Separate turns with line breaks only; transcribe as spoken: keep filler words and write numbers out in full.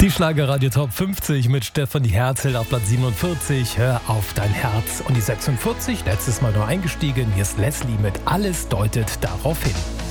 Die Schlagerradio Top fünfzig mit Stefanie Herzl auf Platz siebenundvierzig. Hör auf dein Herz. Und die sechsundvierzig, letztes Mal nur eingestiegen. Hier ist Leslie mit Alles deutet darauf hin.